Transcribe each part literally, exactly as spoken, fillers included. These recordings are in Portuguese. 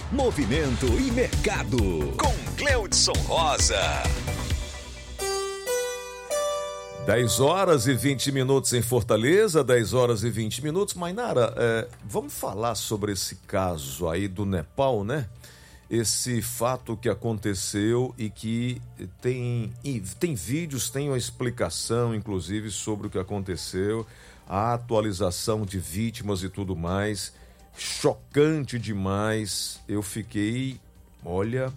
Movimento e Mercado, com Gleudson Rosa. dez horas e vinte minutos em Fortaleza, dez horas e vinte minutos. Mainara, é, vamos falar sobre esse caso aí do Nepal, né? Esse fato que aconteceu e que tem, e tem vídeos, tem uma explicação, inclusive, sobre o que aconteceu, a atualização de vítimas e tudo mais. Chocante demais. Eu fiquei, olha,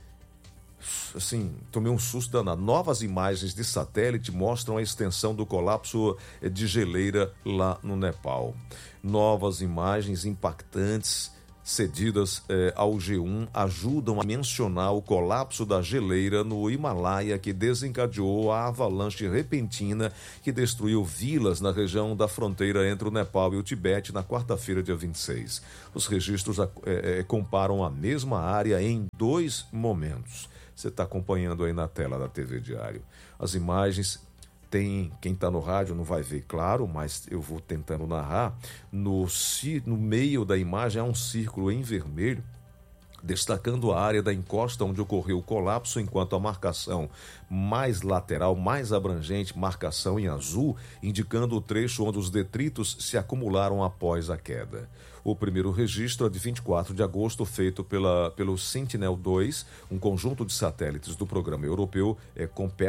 assim, tomei um susto danado. Novas imagens de satélite mostram a extensão do colapso de geleira lá no Nepal. Novas imagens impactantes cedidas eh, ao G um ajudam a mencionar o colapso da geleira no Himalaia, que desencadeou a avalanche repentina que destruiu vilas na região da fronteira entre o Nepal e o Tibete na quarta-feira, dia vinte e seis. Os registros eh, eh, comparam a mesma área em dois momentos. Você está acompanhando aí na tela da T V Diário. As imagens tem, quem está no rádio não vai ver, claro, mas eu vou tentando narrar. No, no meio da imagem há um círculo em vermelho, destacando a área da encosta onde ocorreu o colapso, enquanto a marcação mais lateral, mais abrangente, marcação em azul, indicando o trecho onde os detritos se acumularam após a queda. O primeiro registro é de vinte e quatro de agosto, feito pela, pelo Sentinel dois, um conjunto de satélites do programa europeu é,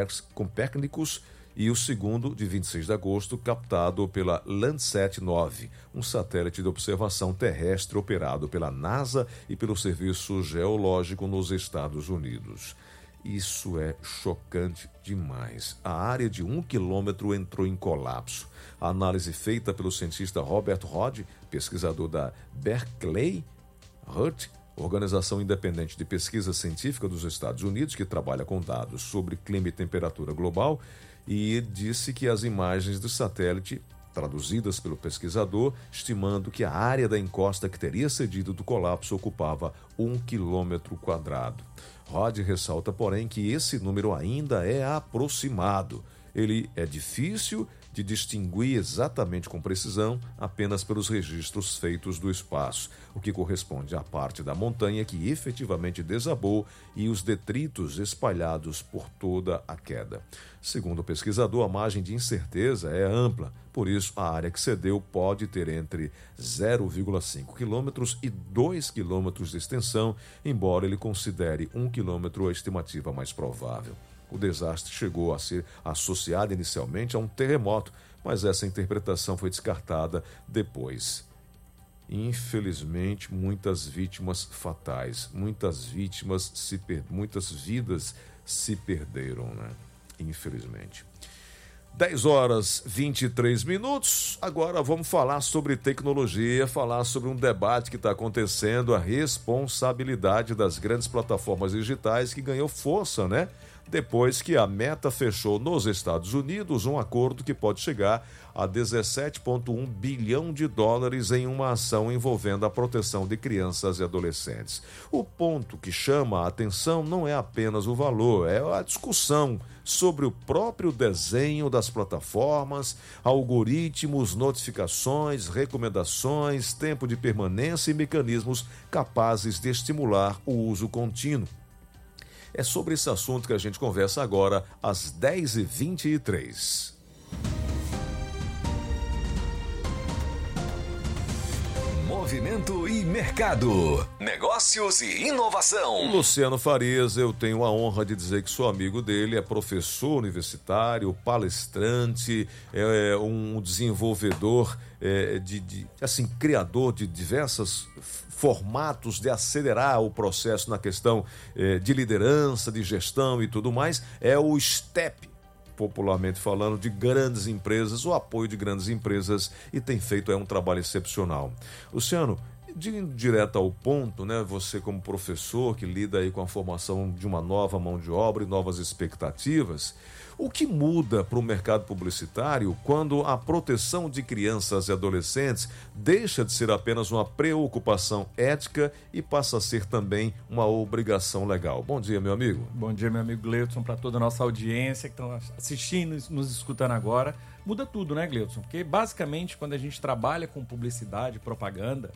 Copernicus, e o segundo, de vinte e seis de agosto, captado pela Landsat nove, um satélite de observação terrestre operado pela NASA e pelo Serviço Geológico nos Estados Unidos. Isso é chocante demais. A área de um quilômetro entrou em colapso. A análise feita pelo cientista Robert Rod, pesquisador da Berkeley Hut, organização independente de pesquisa científica dos Estados Unidos, que trabalha com dados sobre clima e temperatura global, e disse que as imagens do satélite, traduzidas pelo pesquisador, estimando que a área da encosta que teria cedido do colapso ocupava um quilômetro quadrado. Rod ressalta, porém, que esse número ainda é aproximado. Ele é difícil de distinguir exatamente com precisão apenas pelos registros feitos do espaço, o que corresponde à parte da montanha que efetivamente desabou e os detritos espalhados por toda a queda. Segundo o pesquisador, a margem de incerteza é ampla, por isso a área que cedeu pode ter entre zero vírgula cinco quilômetros e dois quilômetros de extensão, embora ele considere um quilômetro a estimativa mais provável. O desastre chegou a ser associado inicialmente a um terremoto, mas essa interpretação foi descartada depois. Infelizmente, muitas vítimas fatais, muitas vítimas, se per... muitas vidas se perderam, né? Infelizmente. dez horas e vinte e três minutos. Agora vamos falar sobre tecnologia, falar sobre um debate que está acontecendo, a responsabilidade das grandes plataformas digitais, que ganhou força, né? Depois que a Meta fechou nos Estados Unidos um acordo que pode chegar a dezessete vírgula um bilhão de dólares em uma ação envolvendo a proteção de crianças e adolescentes. O ponto que chama a atenção não é apenas o valor, é a discussão sobre o próprio desenho das plataformas, algoritmos, notificações, recomendações, tempo de permanência e mecanismos capazes de estimular o uso contínuo. É sobre esse assunto que a gente conversa agora, às dez e vinte e três. Movimento e Mercado, negócios e inovação. Luciano Farias, eu tenho a honra de dizer que sou amigo dele, é professor universitário, palestrante, é um desenvolvedor, é, de, de, assim, criador de diversas formatos de acelerar o processo na questão eh, de liderança, de gestão e tudo mais, é o STEP, popularmente falando, de grandes empresas, o apoio de grandes empresas, e tem feito é, um trabalho excepcional. Luciano, de direto ao ponto, né? Você como professor que lida aí com a formação de uma nova mão de obra e novas expectativas, o que muda para o mercado publicitário quando a proteção de crianças e adolescentes deixa de ser apenas uma preocupação ética e passa a ser também uma obrigação legal? Bom dia, meu amigo. Bom dia, meu amigo Gleudson, para toda a nossa audiência que estão assistindo e nos escutando agora. Muda tudo, né, Gleudson? Porque basicamente quando a gente trabalha com publicidade, propaganda,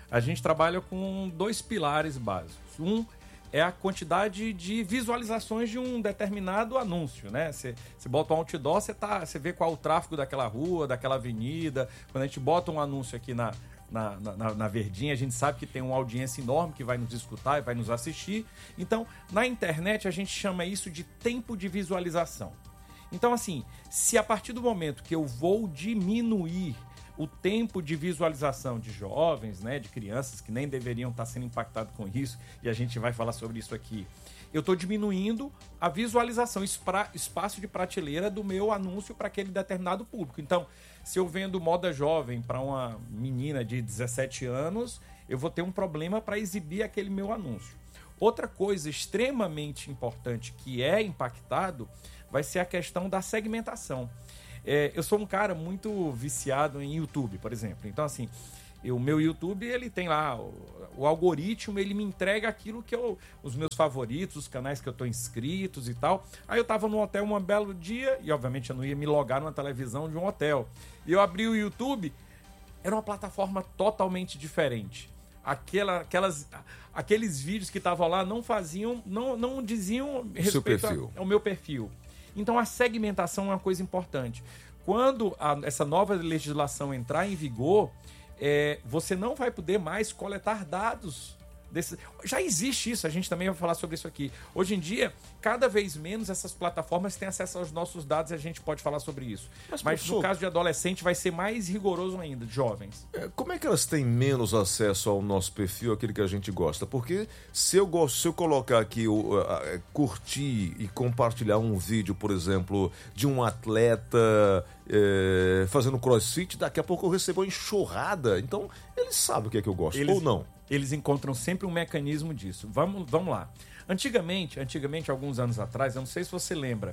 a gente trabalha com dois pilares básicos. Um é a quantidade de visualizações de um determinado anúncio, né? Você bota um outdoor, você tá, você vê qual é o tráfego daquela rua, daquela avenida. Quando a gente bota um anúncio aqui na, na, na, na Verdinha, a gente sabe que tem uma audiência enorme que vai nos escutar e vai nos assistir. Então, na internet, a gente chama isso de tempo de visualização. Então, assim, se a partir do momento que eu vou diminuir o tempo de visualização de jovens, né, de crianças que nem deveriam estar sendo impactados com isso, e a gente vai falar sobre isso aqui, eu estou diminuindo a visualização, espaço de prateleira do meu anúncio para aquele determinado público. Então, se eu vendo moda jovem para uma menina de dezessete anos, eu vou ter um problema para exibir aquele meu anúncio. Outra coisa extremamente importante que é impactado vai ser a questão da segmentação. É, eu sou um cara muito viciado em YouTube, por exemplo. Então, assim, o meu YouTube, ele tem lá, o, o algoritmo, ele me entrega aquilo que eu, os meus favoritos, os canais que eu estou inscritos e tal. Aí eu estava no hotel um belo dia, e obviamente eu não ia me logar numa televisão de um hotel. E eu abri o YouTube, era uma plataforma totalmente diferente. Aquela, aquelas, aqueles vídeos que estavam lá não faziam, não, não diziam respeito ao, ao meu perfil. Então, a segmentação é uma coisa importante. Quando a, essa nova legislação entrar em vigor, é, você não vai poder mais coletar dados. Desse... Já existe isso, a gente também vai falar sobre isso aqui. Hoje em dia, cada vez menos essas plataformas têm acesso aos nossos dados e a gente pode falar sobre isso. Mas, Mas professor, no caso de adolescente, vai ser mais rigoroso ainda, de jovens. É, como é que elas têm menos acesso ao nosso perfil, aquele que a gente gosta? Porque se eu, gosto, se eu colocar aqui, uh, uh, curtir e compartilhar um vídeo, por exemplo, de um atleta uh, fazendo crossfit, daqui a pouco eu recebo uma enxurrada. Então, eles sabem o que é que eu gosto, eles... ou não? Eles encontram sempre um mecanismo disso. Vamos, vamos lá. Antigamente, antigamente, alguns anos atrás, eu não sei se você lembra,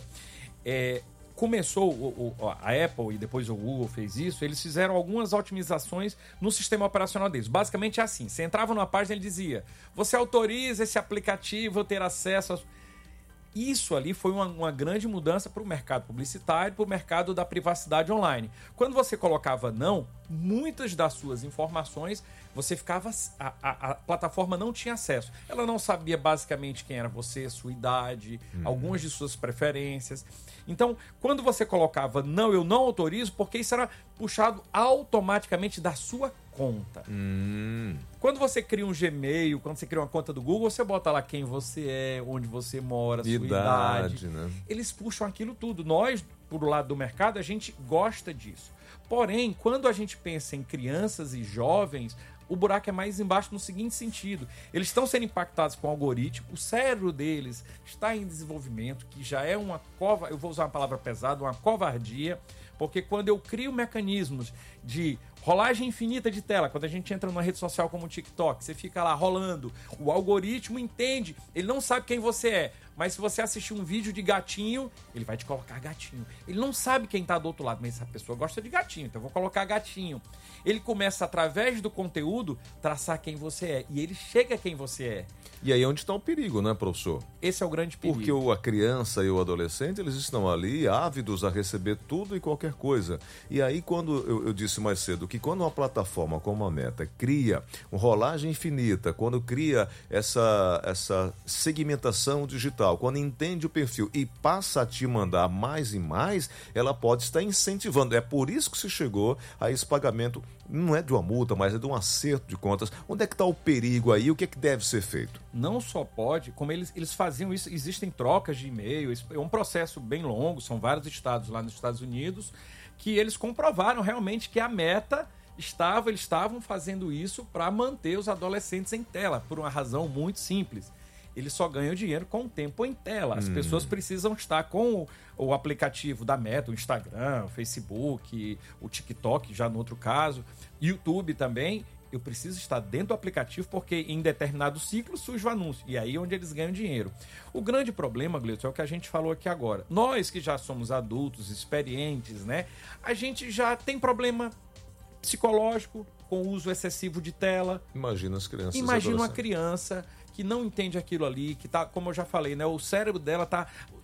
é, começou o, o, a Apple e depois o Google fez isso, eles fizeram algumas otimizações no sistema operacional deles. Basicamente é assim, você entrava numa página e ele dizia, você autoriza esse aplicativo a ter acesso a... Isso ali foi uma, uma grande mudança para o mercado publicitário, para o mercado da privacidade online. Quando você colocava não, muitas das suas informações, você ficava... A, a, a plataforma não tinha acesso. Ela não sabia basicamente quem era você, sua idade, hum. algumas de suas preferências. Então, quando você colocava não, eu não autorizo, porque isso era puxado automaticamente da sua conta. Hum. Quando você cria um Gmail, quando você cria uma conta do Google, você bota lá quem você é, onde você mora, sua idade. idade. Né? Eles puxam aquilo tudo. Nós, por lado do mercado, a gente gosta disso. Porém, quando a gente pensa em crianças e jovens, o buraco é mais embaixo no seguinte sentido. Eles estão sendo impactados com o algoritmo, o cérebro deles está em desenvolvimento, que já é uma cova, eu vou usar uma palavra pesada, uma covardia, porque quando eu crio mecanismos de rolagem infinita de tela, quando a gente entra numa rede social como o TikTok, você fica lá rolando, o algoritmo entende, ele não sabe quem você é, mas se você assistir um vídeo de gatinho, ele vai te colocar gatinho. Ele não sabe quem está do outro lado, mas essa pessoa gosta de gatinho, então eu vou colocar gatinho. Ele começa, através do conteúdo, traçar quem você é, e ele chega a quem você é. E aí é onde está o perigo, né, professor? Esse é o grande perigo. Porque o, a criança e o adolescente, eles estão ali ávidos a receber tudo e qualquer coisa. E aí, quando eu, eu disse mais cedo que quando uma plataforma como a Meta cria uma rolagem infinita, quando cria essa, essa segmentação digital, quando entende o perfil e passa a te mandar mais e mais, ela pode estar incentivando. É por isso que se chegou a esse pagamento, não é de uma multa, mas é de um acerto de contas. Onde é que está o perigo aí? O que é que deve ser feito? Não só pode, como eles, eles faziam isso, existem trocas de e-mail, é um processo bem longo, são vários estados lá nos Estados Unidos, que eles comprovaram realmente que a Meta estava, eles estavam fazendo isso para manter os adolescentes em tela, por uma razão muito simples. Eles só ganham dinheiro com o tempo em tela. As hum. pessoas precisam estar com o, o aplicativo da Meta, o Instagram, o Facebook, o TikTok, já no outro caso, YouTube também. Eu preciso estar dentro do aplicativo porque em determinado ciclo surge o anúncio. E aí é onde eles ganham dinheiro. O grande problema, Gleudson, é o que a gente falou aqui agora. Nós que já somos adultos, experientes, né? A gente já tem problema psicológico com o uso excessivo de tela. Imagina as crianças. Imagina uma criança que não entende aquilo ali, que tá, como eu já falei, né? O cérebro dela tá...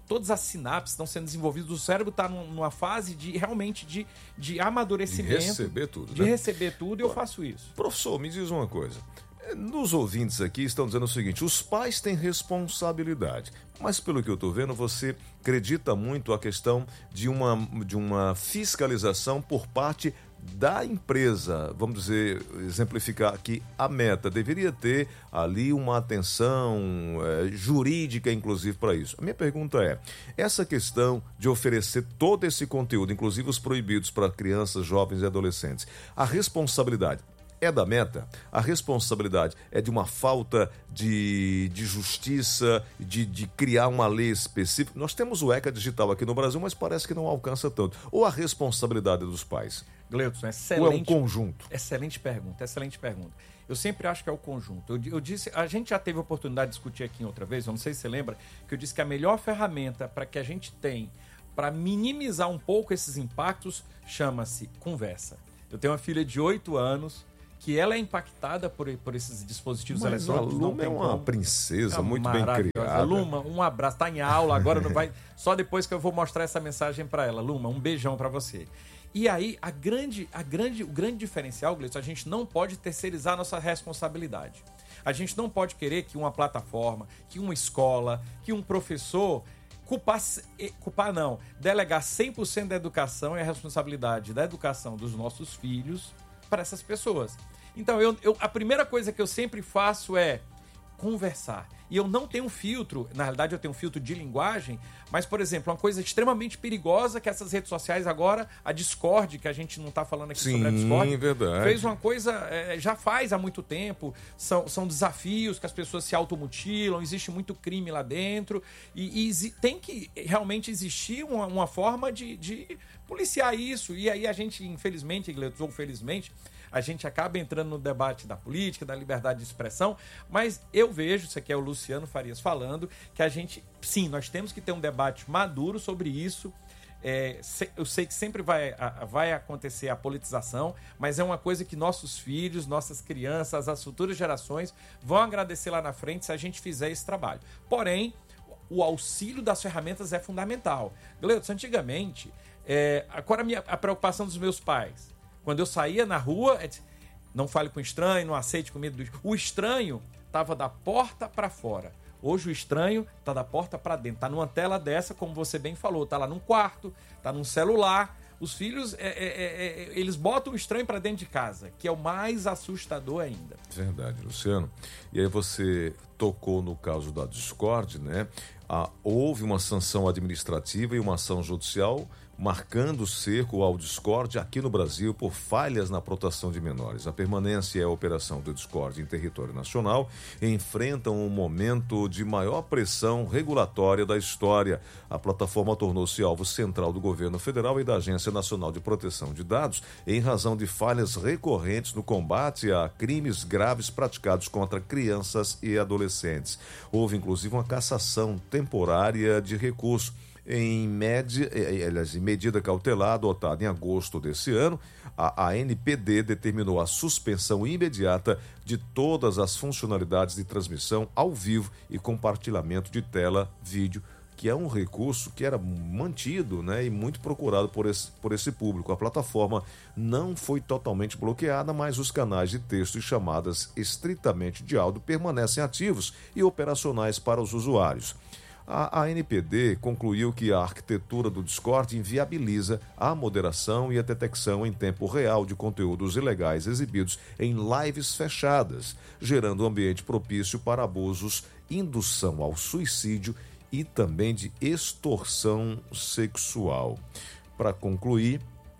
todas as sinapses estão sendo desenvolvidas, o cérebro está numa fase de realmente de, de amadurecimento. De receber tudo, De né? receber tudo e eu faço isso. Professor, me diz uma coisa. Nos ouvintes aqui estão dizendo o seguinte: os pais têm responsabilidade, mas pelo que eu estou vendo, você acredita muito a questão de uma, de uma fiscalização por parte da empresa. Vamos dizer, exemplificar aqui a Meta. Deveria ter ali uma atenção é, jurídica, inclusive, para isso. A minha pergunta é, essa questão de oferecer todo esse conteúdo, inclusive os proibidos para crianças, jovens e adolescentes, a responsabilidade é da Meta? A responsabilidade é de uma falta de, de justiça, de, de criar uma lei específica? Nós temos o ECA digital aqui no Brasil, mas parece que não alcança tanto. Ou a responsabilidade dos pais? Gleudson, excelente. Ou é um conjunto? Excelente pergunta, excelente pergunta. Eu sempre acho que é o conjunto. Eu, eu disse, a gente já teve a oportunidade de discutir aqui outra vez, eu não sei se você lembra, que eu disse que a melhor ferramenta para que a gente tem para minimizar um pouco esses impactos chama-se conversa. Eu tenho uma filha de oito anos que ela é impactada por, por esses dispositivos Mas eletrônicos. A Luma é uma como. princesa é muito bem criada. Luma, um abraço. Está em aula, agora não vai... Só depois que eu vou mostrar essa mensagem para ela. Luma, um beijão para você. E aí, a grande, a grande, o grande diferencial, Gleison, a gente não pode terceirizar a nossa responsabilidade. A gente não pode querer que uma plataforma, que uma escola, que um professor... Culpar, culpar não, delegar cem por cento da educação e a responsabilidade da educação dos nossos filhos para essas pessoas. Então, eu, eu, a primeira coisa que eu sempre faço é conversar. E eu não tenho filtro, na realidade eu tenho um filtro de linguagem, mas, por exemplo, uma coisa extremamente perigosa que essas redes sociais agora, a Discord, que a gente não está falando aqui Sim, sobre a Discord, verdade. fez uma coisa, é, já faz há muito tempo, são, são desafios que as pessoas se automutilam, existe muito crime lá dentro, e, e tem que realmente existir uma, uma forma de, de policiar isso, e aí a gente, infelizmente, ou felizmente, a gente acaba entrando no debate da política, da liberdade de expressão, mas eu vejo, isso aqui é o Luciano Farias falando, que a gente, sim, nós temos que ter um debate maduro sobre isso. É, eu sei que sempre vai, vai acontecer a politização, mas é uma coisa que nossos filhos, nossas crianças, as futuras gerações vão agradecer lá na frente se a gente fizer esse trabalho. Porém, o auxílio das ferramentas é fundamental. Gleudson, antigamente, é, agora a, minha, a preocupação dos meus pais, quando eu saía na rua, não fale com estranho, não aceite comida do... O estranho estava da porta para fora. Hoje o estranho está da porta para dentro. Está numa tela dessa, como você bem falou. Está lá num quarto, está num celular. Os filhos, é, é, é, eles botam o estranho para dentro de casa, que é o mais assustador ainda. Verdade, Luciano. E aí você tocou no caso da Discord, né? Ah, houve uma sanção administrativa e uma ação judicial marcando o cerco ao Discord aqui no Brasil por falhas na proteção de menores. A permanência e a operação do Discord em território nacional enfrentam um momento de maior pressão regulatória da história. A plataforma tornou-se alvo central do governo federal e da Agência Nacional de Proteção de Dados em razão de falhas recorrentes no combate a crimes graves praticados contra crianças e adolescentes. Houve, inclusive, uma cassação temporária de recurso. Em, média, em medida cautelar adotada em agosto desse ano, a A N P D determinou a suspensão imediata de todas as funcionalidades de transmissão ao vivo e compartilhamento de tela, vídeo, que é um recurso que era mantido, né, e muito procurado por esse, por esse público. A plataforma não foi totalmente bloqueada, mas os canais de texto e chamadas estritamente de áudio permanecem ativos e operacionais para os usuários. A A N P D concluiu que a arquitetura do Discord inviabiliza a moderação e a detecção em tempo real de conteúdos ilegais exibidos em lives fechadas, gerando um ambiente propício para abusos, indução ao suicídio e também de extorsão sexual. Para concluir,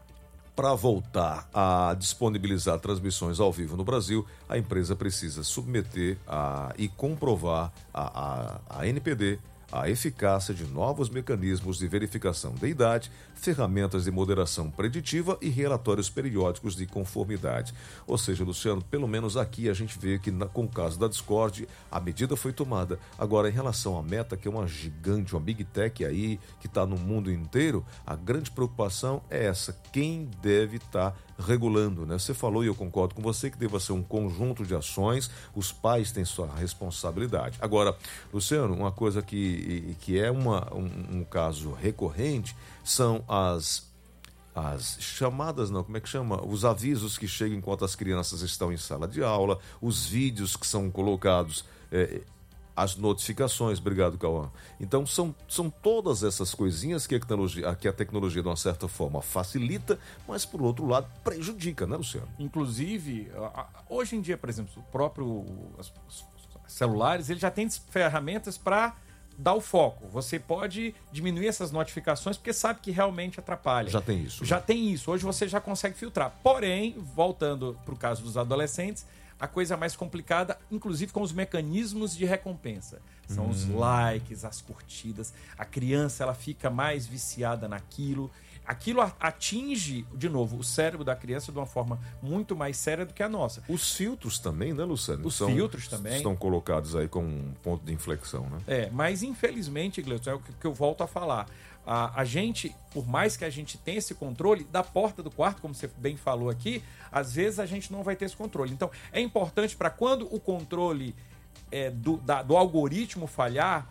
para voltar a disponibilizar transmissões ao vivo no Brasil, a empresa precisa submeter a, e comprovar a, a, a A N P D a eficácia de novos mecanismos de verificação da idade, ferramentas de moderação preditiva e relatórios periódicos de conformidade. Ou seja, Luciano, pelo menos aqui a gente vê que na, com o caso da Discord, a medida foi tomada. Agora, em relação à Meta, que é uma gigante, uma Big Tech aí, que está no mundo inteiro, a grande preocupação é essa: quem deve estar tá regulando, né? Você falou, e eu concordo com você, que deva ser um conjunto de ações, os pais têm sua responsabilidade. Agora, Luciano, uma coisa que e, e que é uma, um, um caso recorrente, são as, as chamadas, não, como é que chama? Os avisos que chegam enquanto as crianças estão em sala de aula, os vídeos que são colocados, é, as notificações, obrigado, Cauã. Então são, são todas essas coisinhas que a, tecnologia, que a tecnologia, de uma certa forma, facilita, mas, por outro lado, prejudica, né, Luciano? Inclusive, hoje em dia, por exemplo, o próprio os celulares, ele já tem ferramentas para dar o foco. Você pode diminuir essas notificações porque sabe que realmente atrapalha. Já tem isso. Já né? tem isso. Hoje você já consegue filtrar. Porém, voltando para o caso dos adolescentes, a coisa mais complicada, inclusive com os mecanismos de recompensa. São hum. os likes, as curtidas. A criança, ela fica mais viciada naquilo. Aquilo atinge, de novo, o cérebro da criança de uma forma muito mais séria do que a nossa. Os filtros também, né, Luciano? Os São, filtros também. Estão colocados aí como um ponto de inflexão, né? É, mas infelizmente, Gleudson, é o que eu volto a falar. A, a gente, por mais que a gente tenha esse controle, da porta do quarto, como você bem falou aqui, às vezes a gente não vai ter esse controle. Então, é importante para quando o controle é, do, da, do algoritmo falhar,